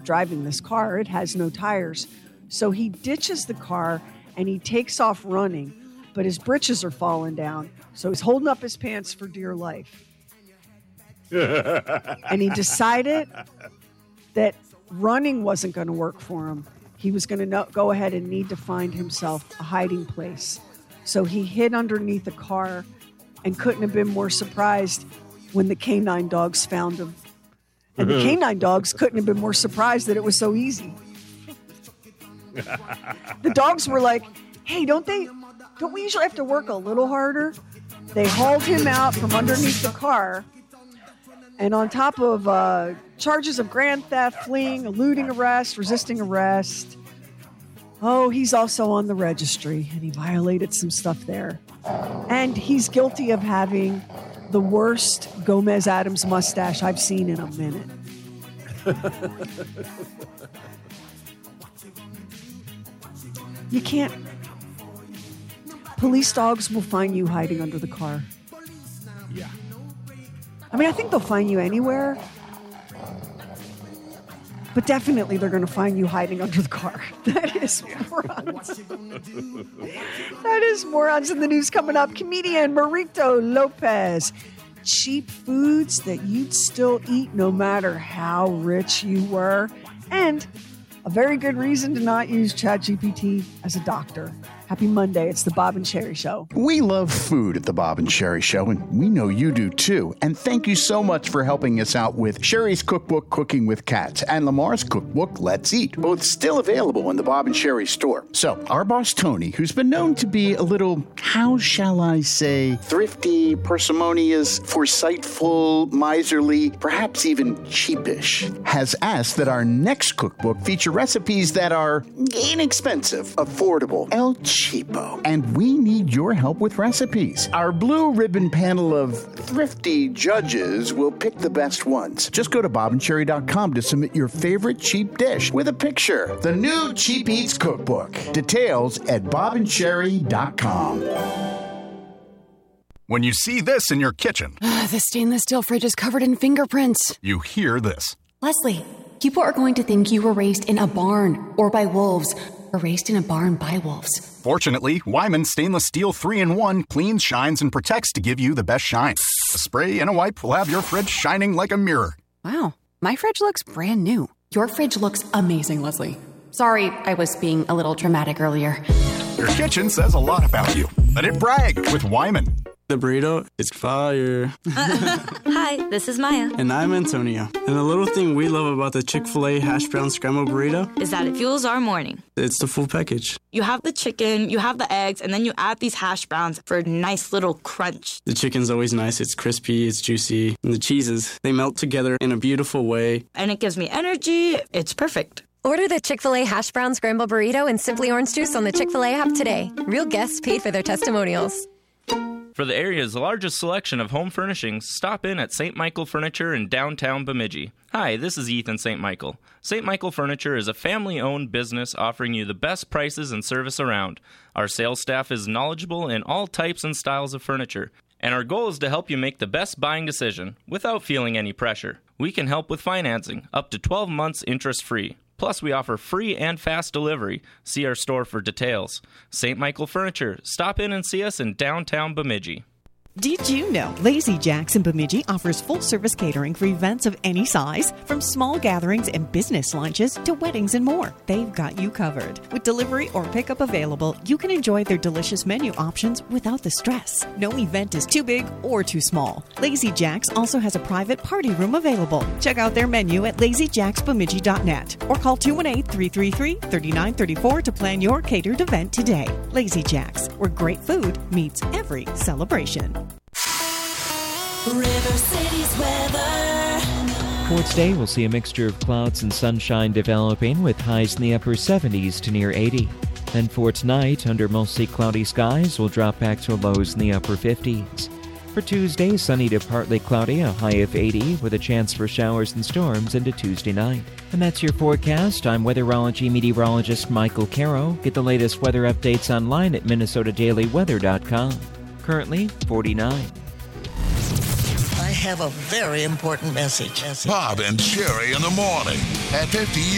driving this car. It has no tires. So he ditches the car and he takes off running, but his britches are falling down. So he's holding up his pants for dear life. And he decided that running wasn't going to work for him. He was going to go ahead and need to find himself a hiding place. So he hid underneath a car and couldn't have been more surprised when the canine dogs found him. And the canine dogs couldn't have been more surprised that it was so easy. The dogs were like, hey, don't we usually have to work a little harder? They hauled him out from underneath the car. And on top of charges of grand theft, fleeing, eluding arrest, resisting arrest. Oh, he's also on the registry, and he violated some stuff there. And he's guilty of having the worst Gomez Adams mustache I've seen in a minute. You can't. Police dogs will find you hiding under the car. Yeah. I mean, I think they'll find you anywhere. But definitely they're going to find you hiding under the car. That is morons. That is morons in the news coming up. Comedian Marito Lopez. Cheap foods that you'd still eat no matter how rich you were. And a very good reason to not use ChatGPT as a doctor. Happy Monday. It's the Bob and Sherry Show. We love food at the Bob and Sherry Show, and we know you do too. And thank you so much for helping us out with Sherry's cookbook, Cooking with Cats, and Lamar's cookbook, Let's Eat, both still available in the Bob and Sherry store. So our boss, Tony, who's been known to be a little, how shall I say, thrifty, parsimonious, foresightful, miserly, perhaps even cheapish, has asked that our next cookbook feature recipes that are inexpensive, affordable, El Cheapo. And we need your help with recipes. Our blue ribbon panel of thrifty judges will pick the best ones. Just go to bobandcherry.com to submit your favorite cheap dish with a picture. The new Cheap Eats Cookbook. Details at bobandcherry.com. When you see this in your kitchen, the stainless steel fridge is covered in fingerprints. you hear this. Leslie, people are going to think you were raised in a barn or by wolves, or raised in a barn by wolves. Fortunately, Wyman Stainless Steel 3-in-1 cleans, shines, and protects to give you the best shine. A spray and a wipe will have your fridge shining like a mirror. Wow, my fridge looks brand new. Your fridge looks amazing, Leslie. Sorry, I was being a little dramatic earlier. Your kitchen says a lot about you. Let it brag with Wyman. The burrito is fire. Hi, this is Maya. And I'm Antonio. And the little thing we love about the Chick-fil-A hash brown scrambled burrito is that it fuels our morning. It's the full package. You have the chicken, you have the eggs, and then you add these hash browns for a nice little crunch. The chicken's always nice. It's crispy, it's juicy. And the cheeses, they melt together in a beautiful way. And it gives me energy. It's perfect. Order the Chick-fil-A hash brown scrambled burrito and Simply Orange Juice on the Chick-fil-A app today. Real guests paid for their testimonials. For the area's largest selection of home furnishings, stop in at St. Michael Furniture in downtown Bemidji. Hi, this is Ethan St. Michael. St. Michael Furniture is a family-owned business offering you the best prices and service around. Our sales staff is knowledgeable in all types and styles of furniture, and our goal is to help you make the best buying decision without feeling any pressure. We can help with financing, up to 12 months interest-free. Plus, we offer free and fast delivery. See our store for details. St. Michael Furniture. Stop in and see us in downtown Bemidji. Did you know Lazy Jack's in Bemidji offers full-service catering for events of any size, from small gatherings and business lunches to weddings and more? They've got you covered. With delivery or pickup available, you can enjoy their delicious menu options without the stress. No event is too big or too small. Lazy Jack's also has a private party room available. Check out their menu at lazyjacksbemidji.net or call 218-333-3934 to plan your catered event today. Lazy Jack's, where great food meets every celebration. River City's weather. For today, we'll see a mixture of clouds and sunshine developing with highs in the upper 70s to near 80. Then for tonight, under mostly cloudy skies, we'll drop back to lows in the upper 50s. For Tuesday, sunny to partly cloudy, a high of 80 with a chance for showers and storms into Tuesday night. And that's your forecast. I'm weatherology meteorologist Michael Caro. Get the latest weather updates online at minnesotadailyweather.com. Currently 49. I have a very important message. Bob and Sherry in the morning at 50 years.